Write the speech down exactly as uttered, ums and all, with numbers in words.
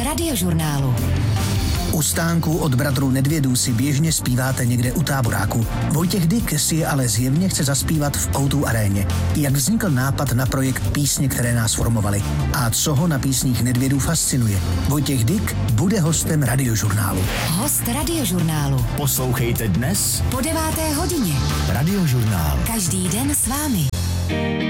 Radiožurnálu. U stánku od bratrů Nedvědů si běžně zpíváte někde u táboráku. Vojtěch Dyk si je ale zjevně chce zaspívat v ó dvě aréně. Jak vznikl nápad na projekt Písně, které nás formovaly? A co ho na písních Nedvědů fascinuje? Vojtěch Dyk bude hostem Radiožurnálu. Host Radiožurnálu. Poslouchejte dnes Po deváté hodině. Radiožurnál. Každý den s vámi.